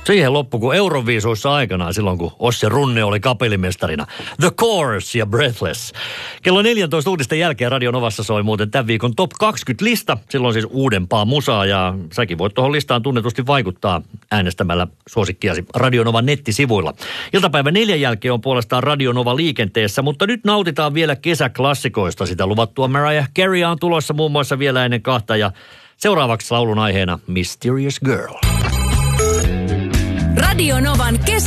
Siihen loppu kuin Euroviisuissa aikanaan silloin, kun Ossi Runne oli kapellimestarina. The Course ja Breathless. Kello 14 uutisten jälkeen Radio Novassa soi muuten tämän viikon Top 20-lista. Silloin siis uudempaa musaa ja säkin voit tuohon listaan tunnetusti vaikuttaa äänestämällä suosikkiasi Radio Novan nettisivuilla. Iltapäivän 4 jälkeen on puolestaan Radio Nova liikenteessä, mutta nyt nautitaan vielä kesäklassikoista. Sitä luvattua Mariah Carey on tulossa muun muassa vielä ennen 2 ja seuraavaksi laulun aiheena Mysterious Girl. Radio Novan